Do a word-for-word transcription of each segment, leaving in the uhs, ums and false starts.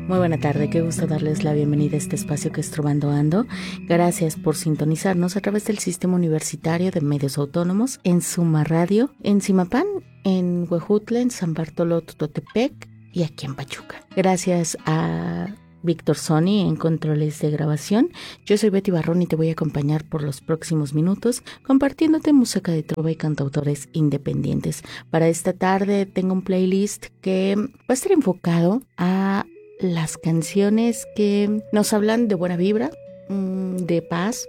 Muy buena tarde, qué gusto darles la bienvenida a este espacio que es Trovando Ando. Gracias por sintonizarnos a través del Sistema Universitario de Medios Autónomos, en Suma Radio, en Zimapán, en Huejutla, en San Bartolo Tototepec y aquí en Pachuca. Gracias a Víctor Sony en controles de grabación. Yo soy Betty Barrón y te voy a acompañar por los próximos minutos compartiéndote música de trova y cantautores independientes. Para esta tarde tengo un playlist que va a estar enfocado a las canciones que nos hablan de buena vibra, de paz,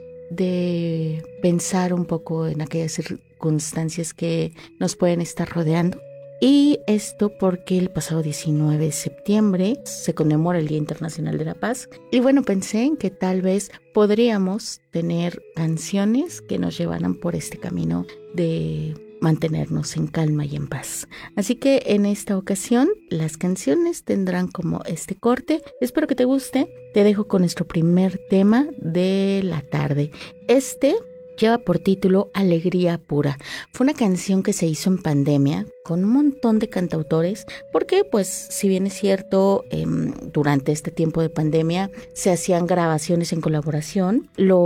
de pensar un poco en aquellas circunstancias que nos pueden estar rodeando. Y esto porque el pasado diecinueve de septiembre se conmemora el Día Internacional de la Paz. Y bueno, pensé en que tal vez podríamos tener canciones que nos llevaran por este camino de mantenernos en calma y en paz. Así que en esta ocasión las canciones tendrán como este corte. Espero que te guste. Te dejo con nuestro primer tema de la tarde. Este lleva por título Alegría Pura. Fue una canción que se hizo en pandemia con un montón de cantautores, porque pues si bien es cierto, eh, durante este tiempo de pandemia se hacían grabaciones en colaboración,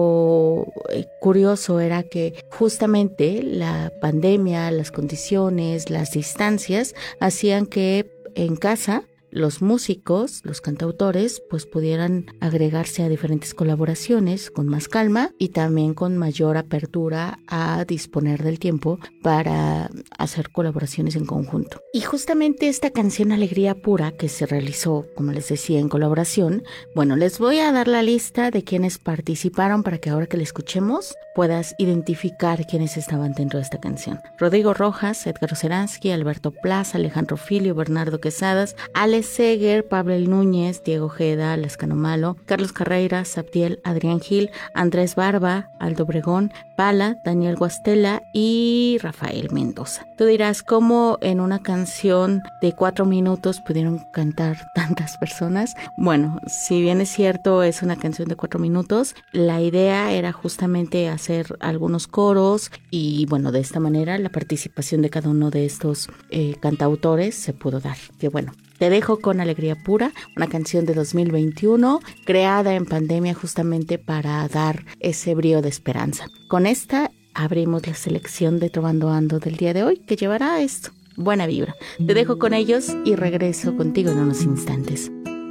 lo eh, curioso era que justamente la pandemia, las condiciones, las distancias hacían que en casa los músicos, los cantautores, pues pudieran agregarse a diferentes colaboraciones con más calma y también con mayor apertura a disponer del tiempo para hacer colaboraciones en conjunto. Y justamente esta canción Alegría Pura, que se realizó, como les decía, en colaboración, bueno, les voy a dar la lista de quienes participaron para que ahora que la escuchemos puedas identificar quiénes estaban dentro de esta canción. Rodrigo Rojas, Edgar Oceransky, Alberto Plaza, Alejandro Filio, Bernardo Quesadas, Alex Seger, Pavel Núñez, Diego Ojeda, Lescano Malo, Carlos Carreira, Sabdiel, Adrián Gil, Andrés Barba, Aldo Obregón, Pala, Daniel Guastela y Rafael Mendoza. Tú dirás, ¿cómo en una canción de cuatro minutos pudieron cantar tantas personas? Bueno, si bien es cierto, es una canción de cuatro minutos, la idea era justamente hacer algunos coros y bueno, de esta manera la participación de cada uno de estos eh, cantautores se pudo dar. Que bueno, te dejo con Alegría Pura, una canción de dos mil veintiuno, creada en pandemia justamente para dar ese brío de esperanza. Con esta abrimos la selección de Trovando Ando del día de hoy, que llevará a esto, buena vibra. Te dejo con ellos y regreso contigo en unos instantes.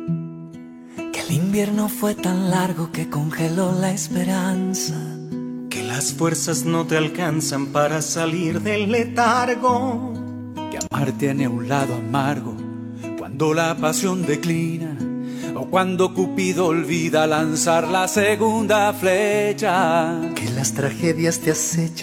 Que el invierno fue tan largo que congeló la esperanza, que las fuerzas no te alcanzan para salir del letargo, que amar tiene un lado amargo cuando la pasión declina, o cuando Cupido olvida lanzar la segunda flecha. que las tragedias te acechan